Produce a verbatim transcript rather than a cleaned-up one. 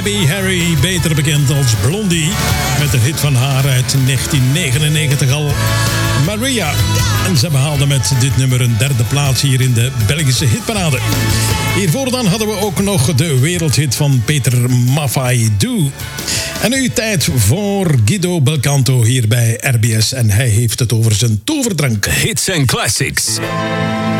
Debbie Harry, beter bekend als Blondie, met een hit van haar uit negentien negenennegentig al, Maria. En ze behaalde met dit nummer een derde plaats hier in de Belgische hitparade. Hiervoor dan hadden we ook nog de wereldhit van Peter Maffay, Doe. En nu tijd voor Guido Belcanto hier bij R B S. En hij heeft het over zijn toverdrank. Hits en classics.